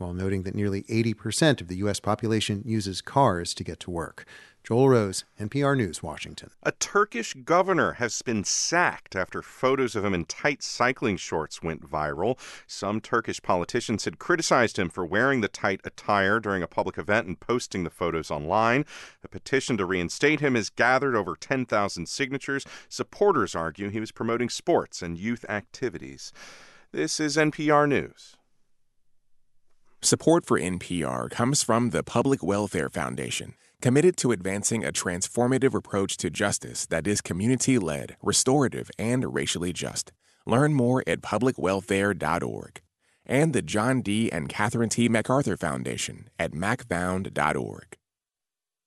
while noting that nearly 80% of the U.S. population uses cars to get to work. Joel Rose, NPR News, Washington. A Turkish governor has been sacked after photos of him in tight cycling shorts went viral. Some Turkish politicians had criticized him for wearing the tight attire during a public event and posting the photos online. A petition to reinstate him has gathered over 10,000 signatures. Supporters argue he was promoting sports and youth activities. This is NPR News. Support for NPR comes from the Public Welfare Foundation, committed to advancing a transformative approach to justice that is community-led, restorative, and racially just. Learn more at publicwelfare.org. And the John D. and Catherine T. MacArthur Foundation at macfound.org.